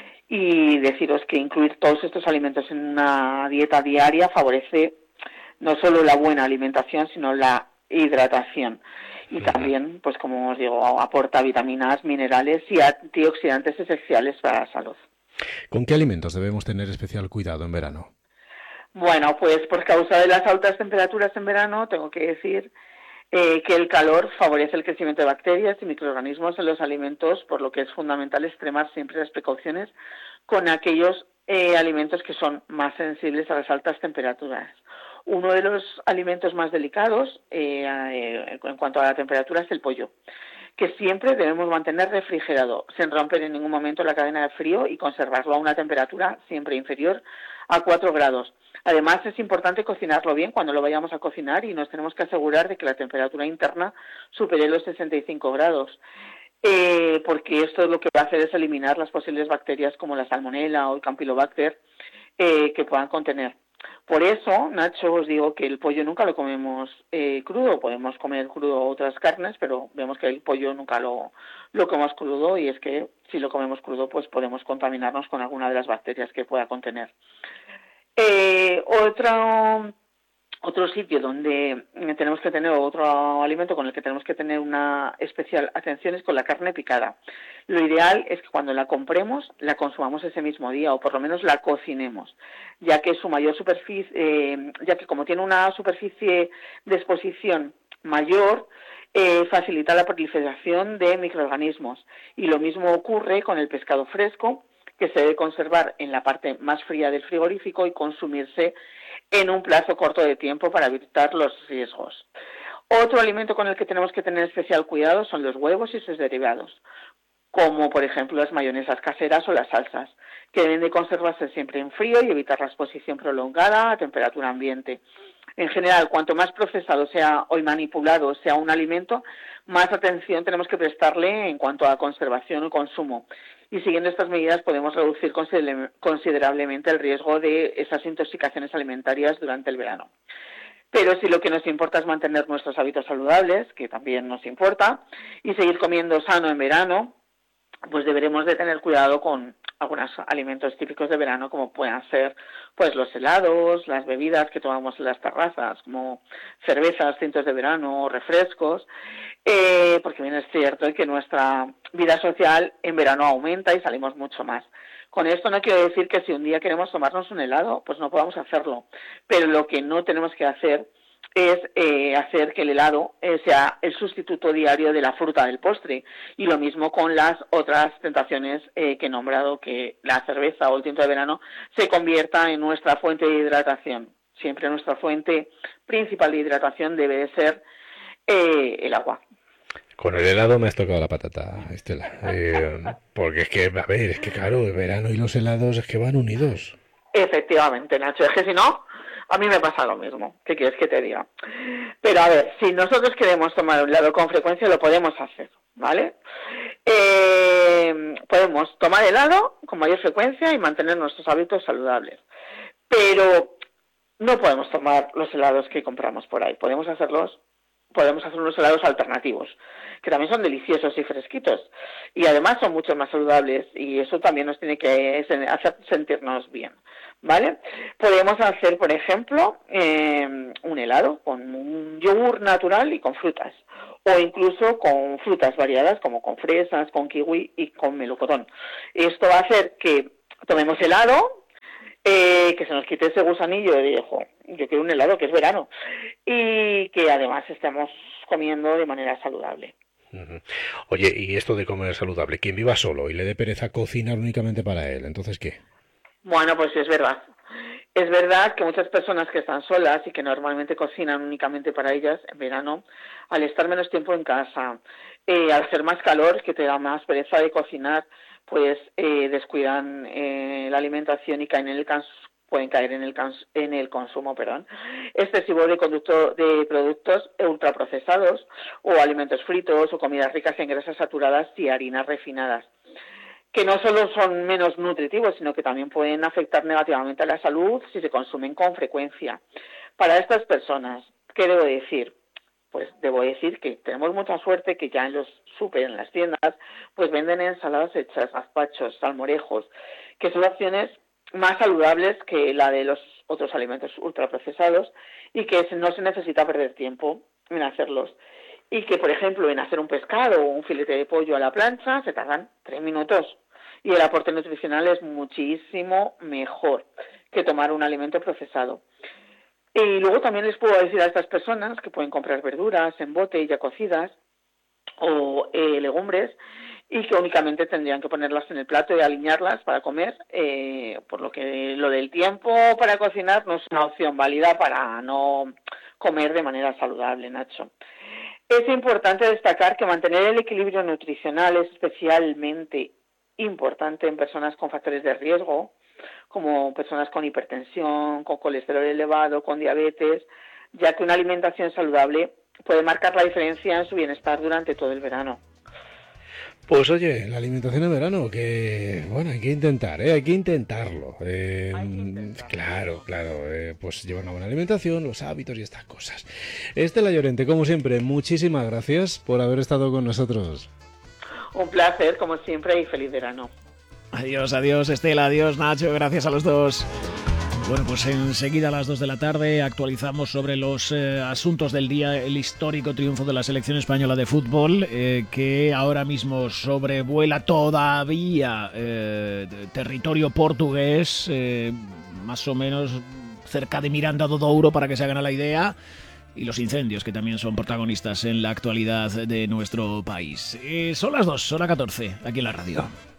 Y deciros que incluir todos estos alimentos en una dieta diaria favorece no solo la buena alimentación, sino la hidratación. Y también, pues como os digo, aporta vitaminas, minerales y antioxidantes esenciales para la salud. ¿Con qué alimentos debemos tener especial cuidado en verano? Bueno, pues por causa de las altas temperaturas en verano, tengo que decir eh, que el calor favorece el crecimiento de bacterias y microorganismos en los alimentos, por lo que es fundamental extremar siempre las precauciones con aquellos eh, alimentos que son más sensibles a las altas temperaturas. Uno de los alimentos más delicados eh, eh, en cuanto a la temperatura es el pollo, que siempre debemos mantener refrigerado, sin romper en ningún momento la cadena de frío y conservarlo a una temperatura siempre inferior a cuatro grados. Además, es importante cocinarlo bien cuando lo vayamos a cocinar, y nos tenemos que asegurar de que la temperatura interna supere los sesenta y cinco grados. Eh, porque esto lo que va a hacer es eliminar las posibles bacterias como la salmonela o el campylobacter eh, que puedan contener. Por eso, Nacho, os digo que el pollo nunca lo comemos eh, crudo. Podemos comer crudo otras carnes, pero vemos que el pollo nunca lo, lo comemos crudo, y es que si lo comemos crudo, pues podemos contaminarnos con alguna de las bacterias que pueda contener. Eh, otro, otro sitio donde tenemos que tener, otro alimento con el que tenemos que tener una especial atención es con la carne picada. Lo ideal es que cuando la compremos la consumamos ese mismo día, o por lo menos la cocinemos, ya que su mayor superficie, eh, ya que como tiene una superficie de exposición mayor, eh, facilita la proliferación de microorganismos. Y lo mismo ocurre con el pescado fresco, que se debe conservar en la parte más fría del frigorífico y consumirse en un plazo corto de tiempo para evitar los riesgos. Otro alimento con el que tenemos que tener especial cuidado son los huevos y sus derivados, como por ejemplo las mayonesas caseras o las salsas, que deben de conservarse siempre en frío y evitar la exposición prolongada a temperatura ambiente. En general, cuanto más procesado sea o manipulado sea un alimento, más atención tenemos que prestarle en cuanto a conservación y consumo. Y siguiendo estas medidas podemos reducir considerablemente el riesgo de esas intoxicaciones alimentarias durante el verano. Pero si lo que nos importa es mantener nuestros hábitos saludables, que también nos importa, y seguir comiendo sano en verano, pues deberemos de tener cuidado con algunos alimentos típicos de verano, como puedan ser pues los helados, las bebidas que tomamos en las terrazas, como cervezas, tintos de verano, refrescos, eh, porque bien es cierto que nuestra vida social en verano aumenta y salimos mucho más. Con esto no quiero decir que si un día queremos tomarnos un helado, pues no podamos hacerlo, pero lo que no tenemos que hacer es eh, hacer que el helado eh, sea el sustituto diario de la fruta del postre. Y lo mismo con las otras tentaciones eh, que he nombrado, que la cerveza o el tinto de verano se convierta en nuestra fuente de hidratación. Siempre nuestra fuente principal de hidratación debe de ser eh, el agua. Con el helado me has tocado la patata, Estela. Eh, porque es que, a ver, es que claro, el verano y los helados es que van unidos. Efectivamente, Nacho, es que si no, a mí me pasa lo mismo. ¿Qué quieres que te diga? Pero a ver, si nosotros queremos tomar un helado con frecuencia, lo podemos hacer, ¿vale? Eh, podemos tomar helado con mayor frecuencia y mantener nuestros hábitos saludables. Pero no podemos tomar los helados que compramos por ahí. Podemos hacerlos, podemos hacer unos helados alternativos, que también son deliciosos y fresquitos. Y además son mucho más saludables y eso también nos tiene que hacer sentirnos bien, ¿vale? Podemos hacer, por ejemplo, eh, un helado con un yogur natural y con frutas. O incluso con frutas variadas, como con fresas, con kiwi y con melocotón. Esto va a hacer que tomemos helado, eh, que se nos quite ese gusanillo de, ojo, yo quiero un helado que es verano, y que además estemos comiendo de manera saludable. Uh-huh. Oye, y esto de comer saludable, quien viva solo y le dé pereza cocinar únicamente para él, ¿entonces qué? Bueno, pues sí, es verdad. Es verdad que muchas personas que están solas y que normalmente cocinan únicamente para ellas en verano, al estar menos tiempo en casa, eh, al hacer más calor, que te da más pereza de cocinar, pues eh, descuidan eh, la alimentación y caen en el cans pueden caer en el, cans en el consumo perdón, excesivo de, conducto de productos ultraprocesados o alimentos fritos o comidas ricas en grasas saturadas y harinas refinadas, que no solo son menos nutritivos, sino que también pueden afectar negativamente a la salud si se consumen con frecuencia. Para estas personas, ¿qué debo decir? Pues debo decir que tenemos mucha suerte que ya en los súper, en las tiendas, pues venden ensaladas hechas, gazpachos, salmorejos, que son opciones más saludables que la de los otros alimentos ultraprocesados y que no se necesita perder tiempo en hacerlos. Y que, por ejemplo, en hacer un pescado o un filete de pollo a la plancha se tardan tres minutos y el aporte nutricional es muchísimo mejor que tomar un alimento procesado. Y luego también les puedo decir a estas personas que pueden comprar verduras en bote ya cocidas o eh, legumbres y que únicamente tendrían que ponerlas en el plato y alinearlas para comer, eh, por lo que lo del tiempo para cocinar no es una opción válida para no comer de manera saludable, Nacho. Es importante destacar que mantener el equilibrio nutricional es especialmente importante en personas con factores de riesgo, como personas con hipertensión, con colesterol elevado, con diabetes, ya que una alimentación saludable puede marcar la diferencia en su bienestar durante todo el verano. Pues oye, la alimentación en verano, que bueno, hay que intentar, ¿eh? hay que intentarlo. Eh, hay que intentar. Claro, claro, eh, pues llevar una buena alimentación, los hábitos y estas cosas. Estela Llorente, como siempre, muchísimas gracias por haber estado con nosotros. Un placer, como siempre, y feliz verano. Adiós, adiós Estela, adiós Nacho, gracias a los dos. Bueno, pues enseguida a las dos de la tarde actualizamos sobre los eh, asuntos del día, el histórico triunfo de la selección española de fútbol, eh, que ahora mismo sobrevuela todavía eh, territorio portugués, eh, más o menos cerca de Miranda do Douro, para que se hagan a la idea, y los incendios que también son protagonistas en la actualidad de nuestro país. Eh, son las dos, son las catorce, aquí en la radio.